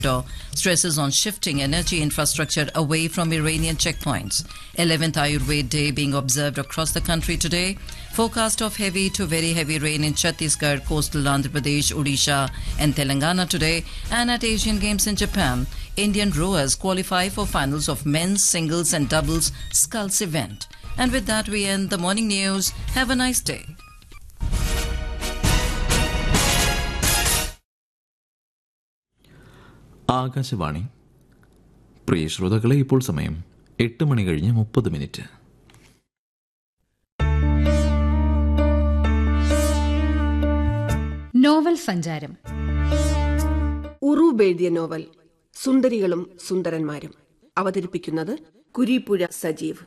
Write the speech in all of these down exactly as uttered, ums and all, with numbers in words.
stresses on shifting energy infrastructure away from Iranian checkpoints. eleventh Ayurveda Day being observed across the country today. Forecast of heavy to very heavy rain in Chhattisgarh, coastal Andhra Pradesh, Odisha and Telangana today. And at Asian Games in Japan, Indian rowers qualify for finals of men's singles and doubles sculls event. And with that, we end the morning news. Have a nice day. Akashvani. പ്രിയ ശ്രോതാക്കളെ, ഇപ്പോൾ സമയം എട്ട് മണി കഴിഞ്ഞ് മുപ്പത് minute. Novel സഞ്ചാരം. ഉറൂബ് എഴുതിയ novel സുന്ദരികളും സുന്ദരന്മാരും. അവതരിപ്പിക്കുന്നത് കുരീപ്പുഴ സജീവ്.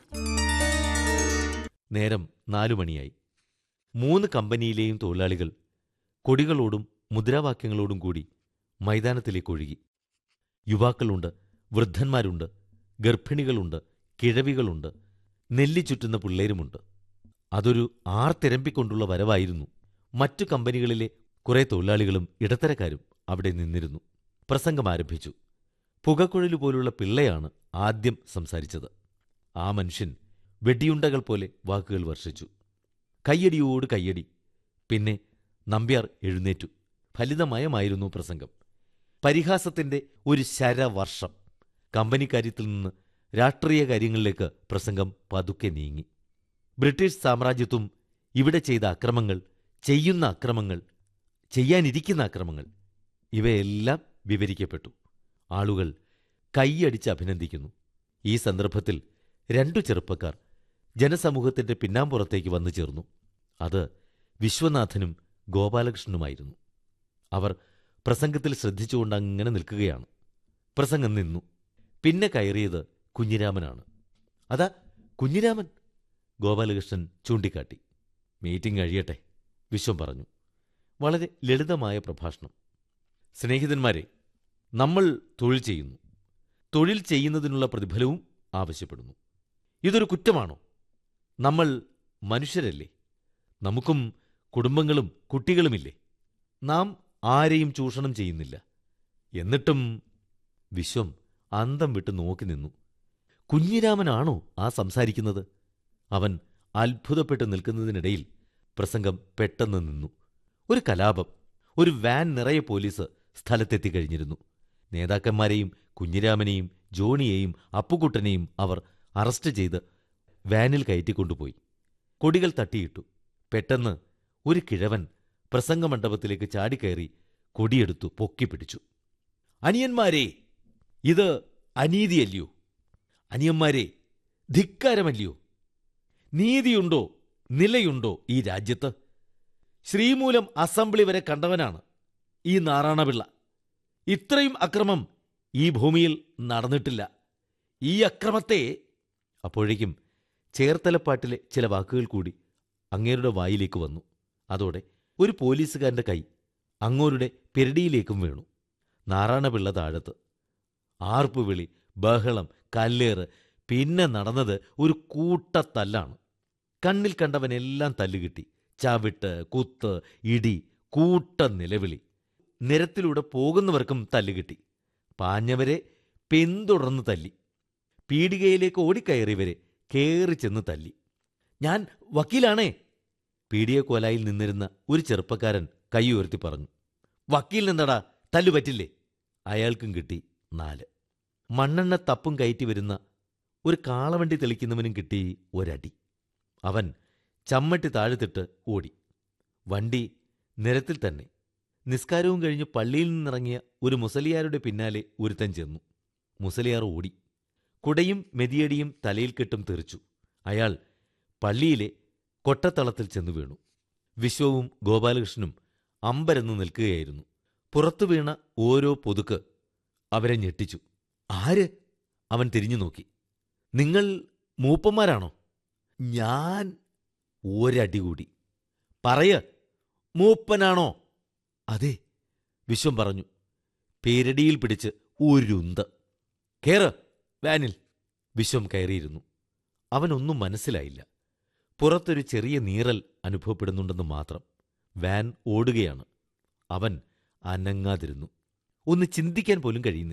നേരം നാലുമണിയായി. മൂന്ന് കമ്പനിയിലെയും തൊഴിലാളികൾ കൊടികളോടും മുദ്രാവാക്യങ്ങളോടും കൂടി മൈതാനത്തിലേക്ക് ഒഴുകി. യുവാക്കളുണ്ട്, വൃദ്ധന്മാരുണ്ട്, ഗർഭിണികളുണ്ട്, കിഴവികളുണ്ട്, നെല്ലി ചുറ്റുന്ന പിള്ളേരുമുണ്ട്. അതൊരു ആർത്തിരമ്പിക്കൊണ്ടുള്ള വരവായിരുന്നു. മറ്റു കമ്പനികളിലെ കുറെ തൊഴിലാളികളും ഇടത്തരക്കാരും അവിടെ നിന്നിരുന്നു. പ്രസംഗം ആരംഭിച്ചു. പുകക്കുഴലു പോലുള്ള പിള്ളയാണ് ആദ്യം സംസാരിച്ചത്. ആ മനുഷ്യൻ വെടിയുണ്ടകൾ പോലെ വാക്കുകൾ വർഷിച്ചു. കയ്യടിയോട് കയ്യടി. പിന്നെ നമ്പ്യാർ എഴുന്നേറ്റു. ഫലിതമയമായിരുന്നു പ്രസംഗം. പരിഹാസത്തിന്റെ ഒരു ശരവർഷം. കമ്പനിക്കാര്യത്തിൽ നിന്ന് രാഷ്ട്രീയ കാര്യങ്ങളിലേക്ക് പ്രസംഗം പതുക്കെ നീങ്ങി. ബ്രിട്ടീഷ് സാമ്രാജ്യത്വം ഇവിടെ ചെയ്ത അക്രമങ്ങൾ, ചെയ്യുന്ന അക്രമങ്ങൾ, ചെയ്യാനിരിക്കുന്ന അക്രമങ്ങൾ, ഇവയെല്ലാം വിവരിക്കപ്പെട്ടു. ആളുകൾ കൈയടിച്ച് അഭിനന്ദിക്കുന്നു. ഈ സന്ദർഭത്തിൽ രണ്ടു ചെറുപ്പക്കാർ ജനസമൂഹത്തിന്റെ പിന്നാമ്പുറത്തേക്ക് വന്നു ചേർന്നു. അത് വിശ്വനാഥനും ഗോപാലകൃഷ്ണനുമായിരുന്നു. അവർ പ്രസംഗത്തിൽ ശ്രദ്ധിച്ചുകൊണ്ട് അങ്ങനെ നിൽക്കുകയാണ്. പ്രസംഗം നിന്നു. പിന്നെ കയറിയത് കുഞ്ഞിരാമനാണ്. അതാ കുഞ്ഞിരാമൻ, ഗോപാലകൃഷ്ണൻ ചൂണ്ടിക്കാട്ടി. മീറ്റിംഗ് കഴിയട്ടെ, വിശ്വം പറഞ്ഞു. വളരെ ലളിതമായ പ്രഭാഷണം. സ്നേഹിതന്മാരെ, നമ്മൾ തൊഴിൽ ചെയ്യുന്നു. തൊഴിൽ ചെയ്യുന്നതിനുള്ള പ്രതിഫലവും ആവശ്യപ്പെടുന്നു. ഇതൊരു കുറ്റമാണോ? നമ്മൾ മനുഷ്യരല്ലേ? നമുക്കും കുടുംബങ്ങളും കുട്ടികളുമില്ലേ? നാം ആരെയും ചൂഷണം ചെയ്യുന്നില്ല. എന്നിട്ടും വിശ്വം അന്തം വിട്ട് നോക്കി നിന്നു. കുഞ്ഞിരാമനാണോ ആ സംസാരിക്കുന്നത്? അവൻ അത്ഭുതപ്പെട്ട് നിൽക്കുന്നതിനിടയിൽ പ്രസംഗം പെട്ടെന്ന് നിന്നു. ഒരു കലാപം. ഒരു വാൻ നിറയെ പോലീസ് സ്ഥലത്തെത്തിക്കഴിഞ്ഞിരുന്നു. നേതാക്കന്മാരെയും കുഞ്ഞിരാമനെയും ജോണിയെയും അപ്പുകുട്ടനെയും അവർ അറസ്റ്റ് ചെയ്ത് വാനിൽ കയറ്റിക്കൊണ്ടുപോയി. കൊടികൾ തട്ടിയിട്ടു. പെട്ടെന്ന് ഒരു കിഴവൻ പ്രസംഗമണ്ഡപത്തിലേക്ക് ചാടിക്കയറി കൊടിയെടുത്തു പൊക്കിപ്പിടിച്ചു. അനിയന്മാരെ, ഇത് അനീതിയല്ലയോ? അനിയന്മാരെ, ധിക്കാരമല്ലയോ? നീതിയുണ്ടോ, നിലയുണ്ടോ ഈ രാജ്യത്ത്? ശ്രീമൂലം അസംബ്ലി വരെ കണ്ടവനാണ് ഈ നാറാണപിള്ള. ഇത്രയും അക്രമം ഈ ഭൂമിയിൽ നടന്നിട്ടില്ല. ഈ അക്രമത്തെ... അപ്പോഴേക്കും ചേർത്തലപ്പാട്ടിലെ ചില വാക്കുകൾ കൂടി അങ്ങേരുടെ വായിലേക്ക് വന്നു. അതോടെ ഒരു പോലീസുകാരൻ്റെ കൈ അങ്ങോരുടെ പെരടിയിലേക്കും വീണു. നാറാണപിള്ള താഴത്ത്. ആർപ്പുവിളി, ബഹളം, കല്ലേറ്. പിന്നെ നടന്നത് ഒരു കൂട്ടത്തല്ലാണ്. കണ്ണിൽ കണ്ടവനെല്ലാം തല്ലുകിട്ടി. ചവിട്ട്, കുത്ത്, ഇടി, കൂട്ട നിലവിളി. നിരത്തിലൂടെ പോകുന്നവർക്കും തല്ലുകിട്ടി. പാഞ്ഞവരെ പിന്തുടർന്ന് തല്ലി. പീടികയിലേക്ക് ഓടിക്കയറിയവരെ കയറി ചെന്ന് തല്ലി. ഞാൻ വക്കീലാണേ, പീടികക്കോലായിൽ നിന്നിരുന്ന ഒരു ചെറുപ്പക്കാരൻ കൈ ഉയർത്തി പറഞ്ഞു. വക്കീൽ നിന്നടാ, തല്ലുപറ്റില്ലേ? അയാൾക്കും കിട്ടി നാല്. മണ്ണെണ്ണ തപ്പും കയറ്റി വരുന്ന ഒരു കാളവണ്ടി തെളിക്കുന്നവനും കിട്ടി ഒരടി. അവൻ ചമ്മട്ടി താഴ്ത്തിട്ട് ഓടി. വണ്ടി നിരത്തിൽ തന്നെ. നിസ്കാരവും കഴിഞ്ഞ് പള്ളിയിൽ നിന്നിറങ്ങിയ ഒരു മുസലിയാരുടെ പിന്നാലെ ഒരുത്തൻ ചെന്നു. മുസലിയാർ ഓടി. കുടയും മെതിയടിയും തലയിൽ കെട്ടും തെറിച്ചു. അയാൾ പള്ളിയിലെ കൊട്ടത്തളത്തിൽ ചെന്നു വീണു. വിശ്വവും ഗോപാലകൃഷ്ണനും അമ്പരന്ന് നിൽക്കുകയായിരുന്നു. പുറത്തു വീണ ഓരോ പൊതുക്ക് അവരെ ഞെട്ടിച്ചു. ആര്? അവൻ തിരിഞ്ഞു നോക്കി. നിങ്ങൾ മൂപ്പന്മാരാണോ? ഞാൻ. ഒരടി കൂടി. പറയ, മൂപ്പനാണോ? അതെ, വിശ്വം പറഞ്ഞു. പേരടിയിൽ പിടിച്ച് ഒരുന്ത്. കേറ് വാനിൽ. വിശ്വം കയറിയിരുന്നു. അവനൊന്നും മനസ്സിലായില്ല. പുറത്തൊരു ചെറിയ നീറൽ അനുഭവപ്പെടുന്നുണ്ടെന്ന് മാത്രം. വാൻ ഓടുകയാണ്. അവൻ അനങ്ങാതിരുന്നു. ഒന്ന് ചിന്തിക്കാൻ പോലും കഴിയുന്നില്ല.